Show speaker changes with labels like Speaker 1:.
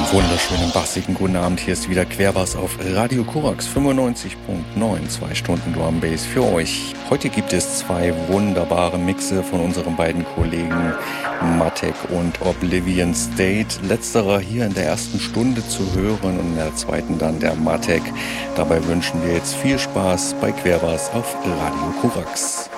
Speaker 1: Wunderschönen, bassigen guten Abend. Hier ist wieder Querbass auf Radio Korax 95.9. 2 Stunden Drum Bass für euch. Heute gibt es 2 wunderbare Mixe von unseren beiden Kollegen Matek und Oblivion State. Letzterer hier in der ersten Stunde zu hören und in der zweiten dann der Matek. Dabei wünschen wir jetzt viel Spaß bei Querbass auf Radio Korax.